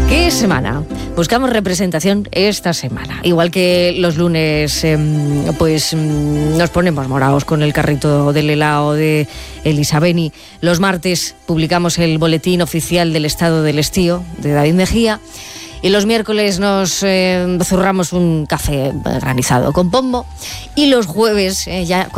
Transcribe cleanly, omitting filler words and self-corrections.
¿Qué semana? Buscamos representación esta semana. Igual que los lunes, nos ponemos morados con el carrito del helado de Elisa Beni. Los martes publicamos el boletín oficial del estado del estío de David Mejía. Y los miércoles nos zurramos un café granizado con pombo. Y los jueves, ya